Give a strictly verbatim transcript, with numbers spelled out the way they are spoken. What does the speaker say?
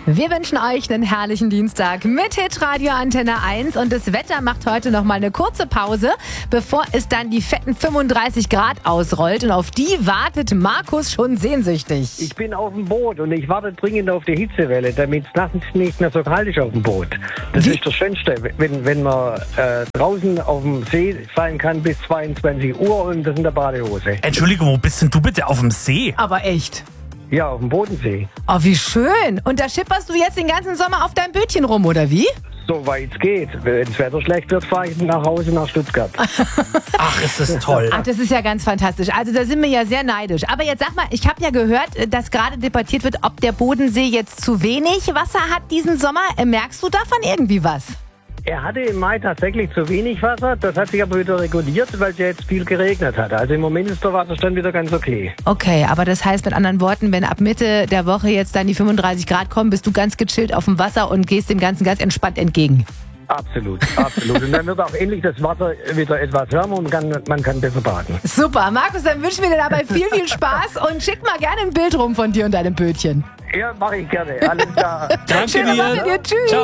Wir wünschen euch einen herrlichen Dienstag mit Hitradio Antenne eins und das Wetter macht heute noch mal eine kurze Pause, bevor es dann die fetten fünfunddreißig Grad ausrollt und auf die wartet Markus schon sehnsüchtig. Ich bin auf dem Boot und ich warte dringend auf die Hitzewelle, damit es nachts nicht mehr so kalt ist auf dem Boot. Das Wie? ist das Schönste, wenn, wenn man äh, draußen auf dem See sein kann bis zweiundzwanzig Uhr und das in der Badehose. Entschuldigung, wo bist denn du bitte? Auf dem See? Aber echt. Ja, auf dem Bodensee. Oh, wie schön. Und da schipperst du jetzt den ganzen Sommer auf deinem Bötchen rum, oder wie? Soweit es geht. Wenn das Wetter schlecht wird, fahre ich nach Hause nach Stuttgart. Ach, ist das toll. Ach, das ist ja ganz fantastisch. Also da sind wir ja sehr neidisch. Aber jetzt sag mal, ich habe ja gehört, dass gerade debattiert wird, ob der Bodensee jetzt zu wenig Wasser hat diesen Sommer. Merkst du davon irgendwie was? Er hatte im Mai tatsächlich zu wenig Wasser. Das hat sich aber wieder reguliert, weil es ja jetzt viel geregnet hat. Also im Moment ist der Wasserstand wieder ganz okay. Okay, aber das heißt mit anderen Worten, wenn ab Mitte der Woche jetzt dann die fünfunddreißig Grad kommen, bist du ganz gechillt auf dem Wasser und gehst dem Ganzen ganz entspannt entgegen. Absolut, absolut. Und dann wird auch endlich das Wasser wieder etwas wärmer und man kann, man kann besser baden. Super, Markus, dann wünschen wir dir dabei viel, viel Spaß und schick mal gerne ein Bild rum von dir und deinem Bötchen. Ja, mache ich gerne. Alles klar. Danke Schöne dir. Woche dir, tschüss. Ciao.